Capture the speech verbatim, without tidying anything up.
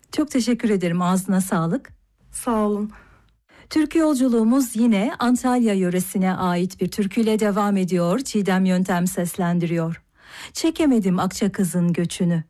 Çok teşekkür ederim, ağzına sağlık. Sağ olun. Türkü yolculuğumuz yine Antalya yöresine ait bir türküyle devam ediyor. Çiğdem Yöntem seslendiriyor. Çekemedim Akça kızın göçünü.